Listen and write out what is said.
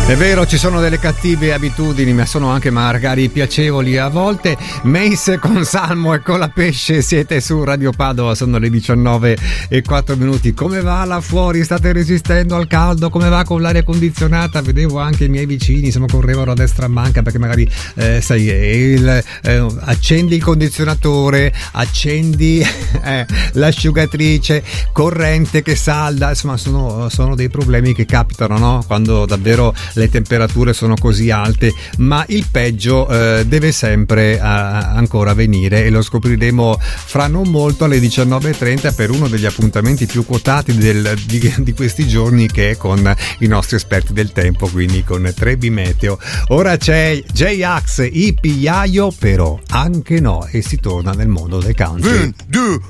È vero, ci sono delle cattive abitudini, ma sono anche magari piacevoli a volte. Mace con Salmo e con la pesce, siete su Radio Padova, sono le 19:04. Come va là fuori? State resistendo al caldo? Come va con l'aria condizionata? Vedevo anche i miei vicini, insomma, correvano a destra a manca perché magari accendi il condizionatore, accendi l'asciugatrice, corrente che salda, insomma sono dei problemi che capitano, no? Quando davvero le temperature sono così alte, ma il peggio deve sempre ancora venire, e lo scopriremo fra non molto alle 19:30 per uno degli appuntamenti più quotati di questi giorni, che è con i nostri esperti del tempo, quindi con Trebi Meteo. Ora c'è J-Ax, I Pigliaio, però anche no, e si torna nel mondo del country. 1, 2